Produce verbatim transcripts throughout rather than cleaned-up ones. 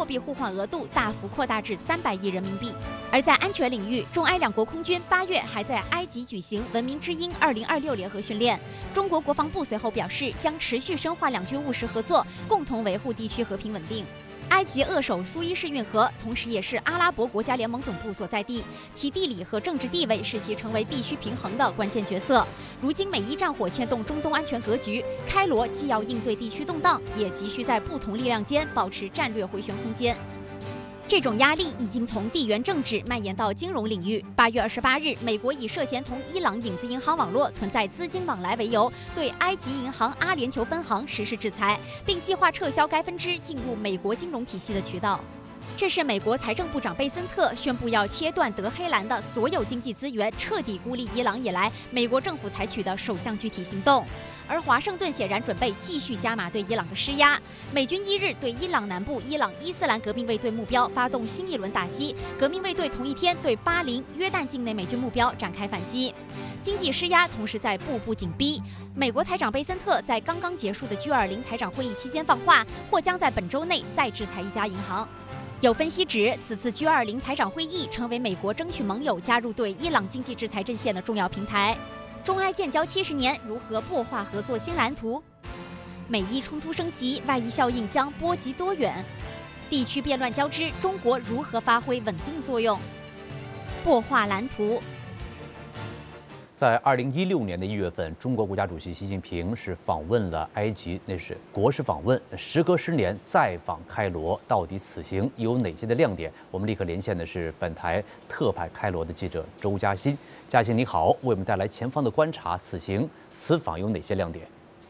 币互换额度大幅扩大至三百亿人民币。而在安全领域，中埃两国空军八月还在埃及举行“文明之鹰二零二六”联合训练。中国国防部随后表示，将持续深化两军务实合作，共同维护地区和平稳定。 埃及扼守苏伊士运河，同时也是阿拉伯国家联盟总部所在地，其地理和政治地位使其成为地区平衡的关键角色。如今美伊战火牵动中东安全格局，开罗既要应对地区动荡，也急需在不同力量间保持战略回旋空间。 这种压力已经从地缘政治蔓延到金融领域。八月二十八日，美国以涉嫌同伊朗影子银行网络存在资金往来为由，对埃及银行阿联酋分行实施制裁，并计划撤销该分支进入美国金融体系的渠道。 这是美国财政部长贝森特宣布要切断德黑兰的所有经济资源，彻底孤立伊朗以来，美国政府采取的首项具体行动。而华盛顿显然准备继续加码对伊朗的施压。美军一日对伊朗南部伊朗伊斯兰革命卫队目标发动新一轮打击，革命卫队同一天对巴林、约旦境内美军目标展开反击。经济施压同时在步步紧逼。美国财长贝森特在刚刚结束的 G 二零财长会议期间放话，或将在本周内再制裁一家银行。 有分析指，此次 G 二零财长会议成为美国争取盟友加入对伊朗经济制裁阵线的重要平台。中埃建交七十年，如何擘画合作新蓝图？美伊冲突升级，外溢效应将波及多远？地区变乱交织，中国如何发挥稳定作用？擘画蓝图。 在二零一六年的一月份，中国国家主席习近平是访问了埃及，那是国事访问。时隔十年再访开罗，到底此行有哪些的亮点？我们立刻连线的是本台特派开罗的记者周嘉欣。嘉欣你好，为我们带来前方的观察。此行此访有哪些亮点？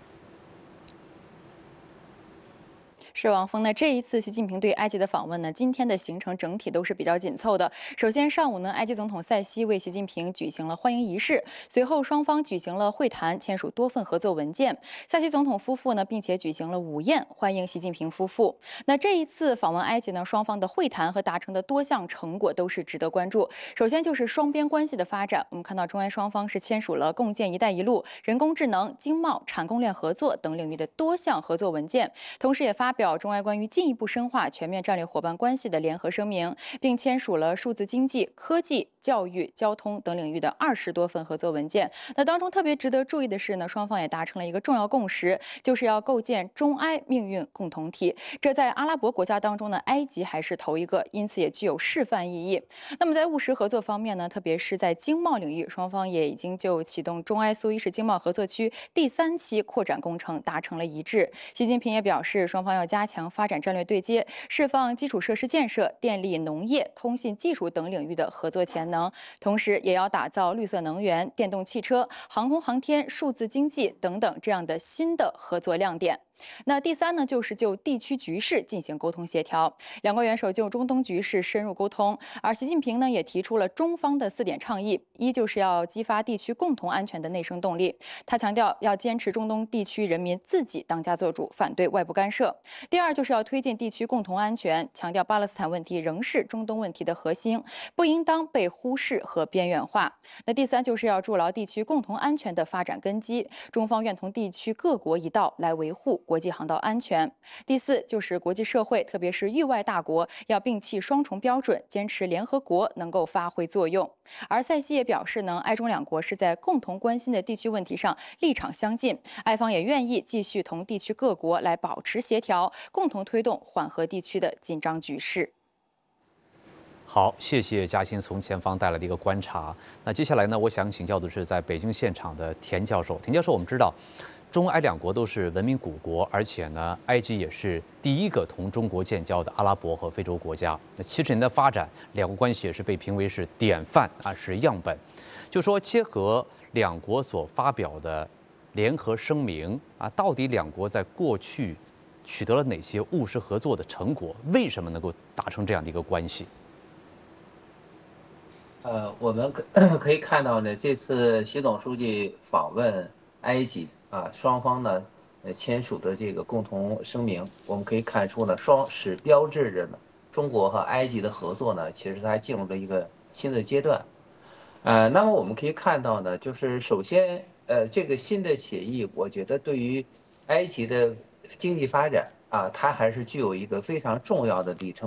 是王峰呢？这一次习近平对埃及的访问呢，今天的行程整体都是比较紧凑的。首先上午呢，埃及总统塞西为习近平举行了欢迎仪式，随后双方举行了会谈，签署多份合作文件。塞西总统夫妇呢，并且举行了午宴欢迎习近平夫妇。那这一次访问埃及呢，双方的会谈和达成的多项成果都是值得关注。首先就是双边关系的发展，我们看到中埃双方是签署了共建“一带一路”、人工智能、经贸、产供链合作等领域的多项合作文件，同时也发表 中埃关于进一步深化全面战略伙伴关系的联合声明，并签署了数字经济、科技、教育、交通等领域的二十多份合作文件。那当中特别值得注意的是呢，双方也达成了一个重要共识，就是要构建中埃命运共同体。这在阿拉伯国家当中呢，埃及还是头一个，因此也具有示范意义。那么在务实合作方面呢，特别是在经贸领域，双方也已经就启动中埃苏伊士经贸合作区第三期扩展工程达成了一致。习近平也表示，双方要加强发展战略对接，释放基础设施建设、电力、农业、通信技术等领域的合作潜能，同时也要打造绿色能源、电动汽车、航空航天、数字经济等等这样的新的合作亮点。 那第三呢，就是就地区局势进行沟通协调。两国元首就中东局势深入沟通，而习近平呢也提出了中方的四点倡议：一就是要激发地区共同安全的内生动力，他强调要坚持中东地区人民自己当家作主，反对外部干涉；第二就是要推进地区共同安全，强调巴勒斯坦问题仍是中东问题的核心，不应当被忽视和边缘化；那第三就是要筑牢地区共同安全的发展根基，中方愿同地区各国一道来维护 国际航道安全。第四就是国际社会，特别是域外大国，要摒弃双重标准，坚持联合国能够发挥作用。而塞西也表示呢，埃中两国是在共同关心的地区问题上立场相近，埃方也愿意继续同地区各国来保持协调，共同推动缓和地区的紧张局势。 好，谢谢嘉欣从前方带来的一个观察。那接下来呢，我想请教的是在北京现场的田教授。田教授，我们知道，中埃两国都是文明古国，而且呢，埃及也是第一个同中国建交的阿拉伯和非洲国家。那七十年的发展，两国关系也是被评为是典范啊，是样本。就说结合两国所发表的联合声明啊，到底两国在过去取得了哪些务实合作的成果？为什么能够达成这样的一个关系？ 呃，我们可可以看到呢，这次习总书记访问埃及啊，双方呢呃签署的这个共同声明，我们可以看出呢，双是标志着呢中国和埃及的合作呢，其实它进入了一个新的阶段。呃，那么我们可以看到呢，就是首先呃这个新的协议，我觉得对于埃及的经济发展啊，它还是具有一个非常重要的里程。